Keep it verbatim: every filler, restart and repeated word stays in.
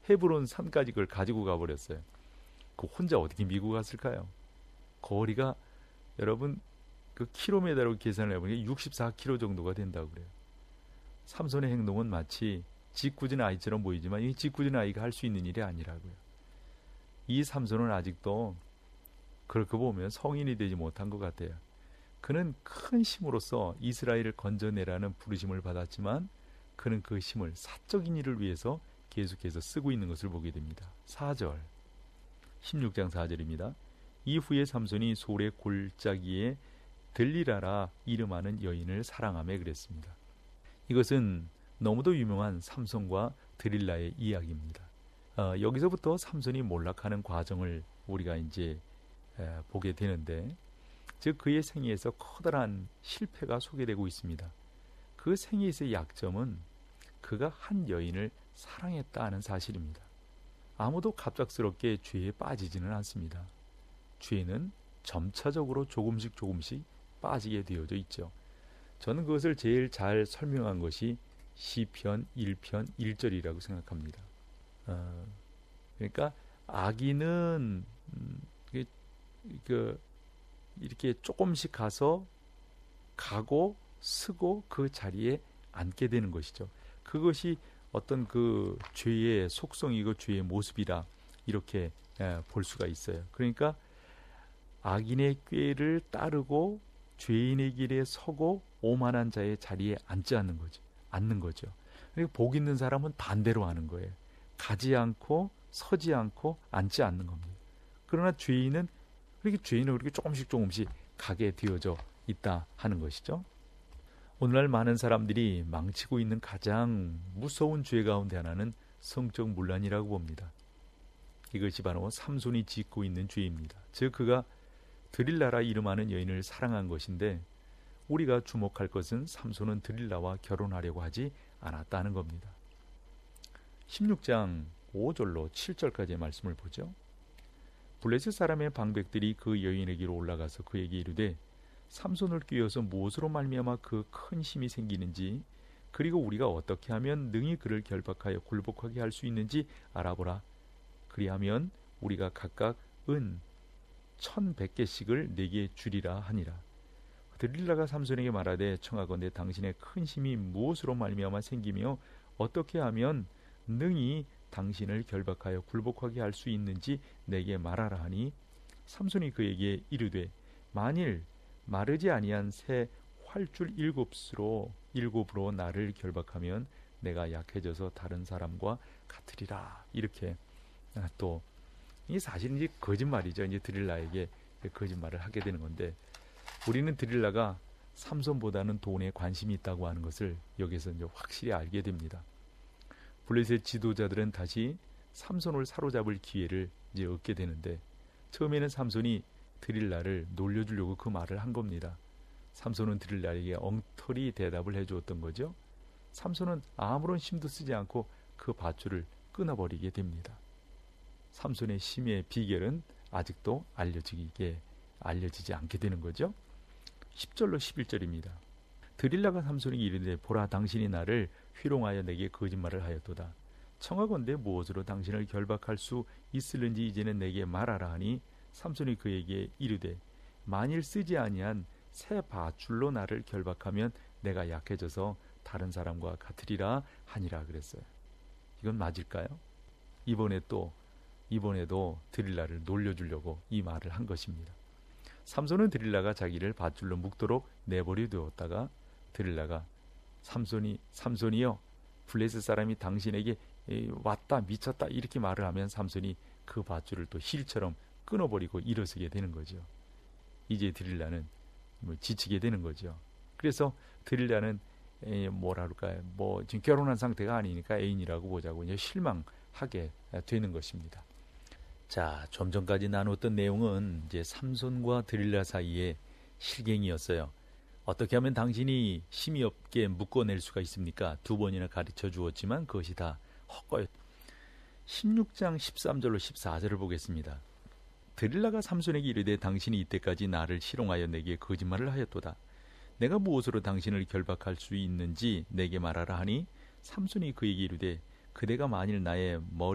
헤브론 산까지 그걸 가지고 가버렸어요. 그 혼자 어떻게 미국 갔을까요? 거리가 여러분 그 킬로미터로 계산을 해보니 육십사 킬로미터 정도가 된다고 그래요. 삼손의 행동은 마치 짓궂은 아이처럼 보이지만 이 짓궂은 아이가 할 수 있는 일이 아니라고요. 이 삼손은 아직도 그렇게 보면 성인이 되지 못한 것 같아요. 그는 큰 힘으로써 이스라엘을 건져내라는 부르심을 받았지만 그는 그 힘을 사적인 일을 위해서 계속해서 쓰고 있는 것을 보게 됩니다. 사 절 십육 장 사 절입니다. 이후에 삼손이 소의 골짜기에 들리라라 이름하는 여인을 사랑하며 그랬습니다. 이것은 너무도 유명한 삼손과 드릴라의 이야기입니다. 어, 여기서부터 삼손이 몰락하는 과정을 우리가 이제 에, 보게 되는데, 즉 그의 생애에서 커다란 실패가 소개되고 있습니다. 그 생애에서의 약점은 그가 한 여인을 사랑했다 하는 사실입니다. 아무도 갑작스럽게 죄에 빠지지는 않습니다. 죄는 점차적으로 조금씩 조금씩 빠지게 되어져 있죠. 저는 그것을 제일 잘 설명한 것이 시편 일 편 일 절이라고 생각합니다. 어, 그러니까 악인은 음, 그, 그, 이렇게 조금씩 가서 가고 쓰고 그 자리에 앉게 되는 것이죠. 그것이 어떤 그 죄의 속성이고 죄의 모습이라 이렇게 에, 볼 수가 있어요. 그러니까 악인의 꾀를 따르고 죄인의 길에 서고 오만한 자의 자리에 앉지 않는 거죠. 앉는 거죠. 그리고 복 있는 사람은 반대로 하는 거예요. 가지 않고 서지 않고 앉지 않는 겁니다. 그러나 죄인은 그렇게 죄인은 그렇게 조금씩 조금씩 가게 되어져 있다 하는 것이죠. 오늘날 많은 사람들이 망치고 있는 가장 무서운 죄 가운데 하나는 성적 문란이라고 봅니다. 이것이 바로 삼손이 짓고 있는 죄입니다. 즉 그가 드릴라라 이름하는 여인을 사랑한 것인데, 우리가 주목할 것은 삼손은 드릴라와 결혼하려고 하지 않았다는 겁니다. 십육 장 오 절로 칠 절까지의 말씀을 보죠. 블레셋 사람의 방백들이 그 여인에게로 올라가서 그에게 이르되 삼손을 꾀어서 무엇으로 말미암아 그 큰 힘이 생기는지, 그리고 우리가 어떻게 하면 능히 그를 결박하여 굴복하게 할 수 있는지 알아보라. 그리하면 우리가 각각 은 천백 개씩을 내게 주리라 하니라. 드릴라가 삼손에게 말하되 청하건대 당신의 큰 힘이 무엇으로 말미암아 생기며 어떻게 하면 능히 당신을 결박하여 굴복하게 할 수 있는지 내게 말하라 하니, 삼손이 그에게 이르되 만일 마르지 아니한 새 활줄 일곱으로 일곱으로 나를 결박하면 내가 약해져서 다른 사람과 같으리라. 이렇게 또 이 사실은 이제 거짓말이죠. 이제 드릴라에게 거짓말을 하게 되는 건데, 우리는 드릴라가 삼손보다는 돈에 관심이 있다고 하는 것을 여기서 이제 확실히 알게 됩니다. 블레셋 지도자들은 다시 삼손을 사로잡을 기회를 이제 얻게 되는데, 처음에는 삼손이 드릴라를 놀려주려고 그 말을 한 겁니다. 삼손은 드릴라에게 엉터리 대답을 해주었던 거죠. 삼손은 아무런 힘도 쓰지 않고 그 밧줄을 끊어버리게 됩니다. 삼손의 힘의 비결은 아직도 알려지게 알려지지 않게 되는 거죠. 십 절로 십일 절입니다. 드릴라가 삼손에게 이르되 보라, 당신이 나를 희롱하여 내게 거짓말을 하였도다. 청하건대 무엇으로 당신을 결박할 수 있을는지 이제는 내게 말하라 하니, 삼손이 그에게 이르되 만일 쓰지 아니한 새 밧줄로 나를 결박하면 내가 약해져서 다른 사람과 같으리라 하니라 그랬어요. 이건 맞을까요? 이번에 또 이번에도 드릴라를 놀려주려고 이 말을 한 것입니다. 삼손은 드릴라가 자기를 밧줄로 묶도록 내버려 두었다가 드릴라가 삼손이 삼손이여 블레셋 사람이 당신에게 왔다 미쳤다 이렇게 말을 하면 삼손이 그 밧줄을 또 힐처럼 끊어버리고 일어서게 되는 거죠. 이제 드릴라는 뭐 지치게 되는 거죠. 그래서 드릴라는 뭐라 그럴까요? 뭐 지금 결혼한 상태가 아니니까 애인이라고 보자고 이제 실망하게 되는 것입니다. 자, 좀 전까지 나눴던 내용은 이제 삼손과 드릴라 사이의 실갱이었어요. 어떻게 하면 당신이 힘이 없게 묶어낼 수가 있습니까? 두 번이나 가르쳐 주었지만 그것이 다 헛거였. 십육 장 십삼 절로 십사 절을 보겠습니다. 드릴라가 삼손에게 이르되 당신이 이때까지 나를 희롱하여 내게 거짓말을 하였도다. 내가 무엇으로 당신을 결박할 수 있는지 내게 말하라 하니, 삼손이 그에게 이르되 그대가 만일 나의 머리